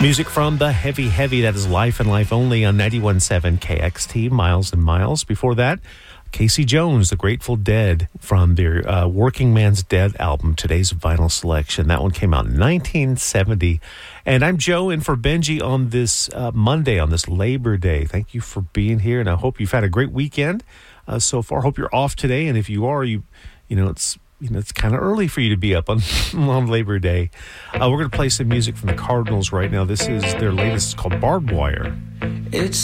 Music from the Heavy Heavy, that is Life and Life Only on 91.7 KXT, Miles and Miles. Before that, Casey Jones, The Grateful Dead, from their Working Man's Dead album, today's vinyl selection. That one came out in 1970. And I'm Joe, in for Benji on this Monday, on this Labor Day. Thank you for being here, and I hope you've had a great weekend so far. Hope you're off today, and if you are, it's kind of early for you to be up on Labor Day. We're going to play some music from the Cardinals right now. This is their latest. It's called Barbed Wire. It's